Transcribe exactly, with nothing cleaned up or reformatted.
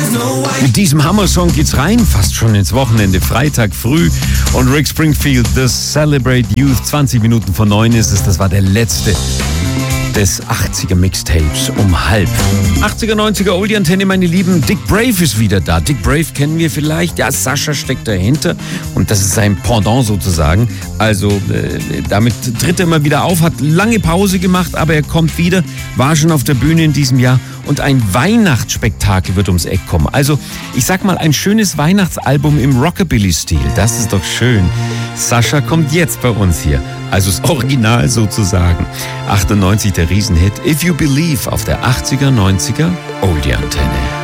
Mit diesem Hammer-Song geht's rein, fast schon ins Wochenende, Freitag früh. Und Rick Springfield, das Celebrate Youth, zwanzig Minuten vor neun ist es. Das war der letzte des achtziger-Mixtapes um halb. achtziger, neunziger Oldie-Antenne, meine Lieben. Dick Brave ist wieder da. Dick Brave kennen wir vielleicht. Ja, Sascha steckt dahinter. Und das ist sein Pendant sozusagen. Also äh, damit tritt er immer wieder auf, hat lange Pause gemacht, aber er kommt wieder, war schon auf der Bühne in diesem Jahr. Und ein Weihnachtsspektakel wird ums Eck kommen. Also, ich sag mal, ein schönes Weihnachtsalbum im Rockabilly-Stil. Das ist doch schön. Sascha kommt jetzt bei uns hier. Also das Original sozusagen. achtundneunzig der Riesenhit If You Believe auf der achtziger, neunziger Oldie-Antenne.